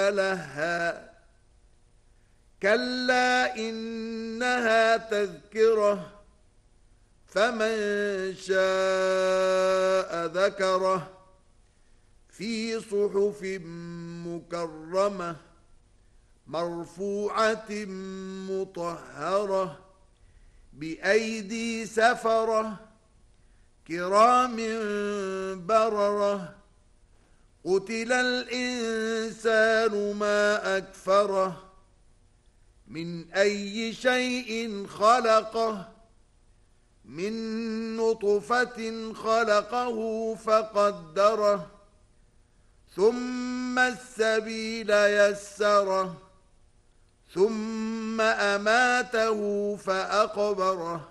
لها كلا إنها تذكرة فمن شاء ذكره في صحف مكرمة مرفوعة مطهرة بأيدي سفرة كرام بررة قتل الإنسان ما أكفره من أي شيء خلقه من نطفة خلقه فقدره ثم السبيل يسره ثم أماته فأقبره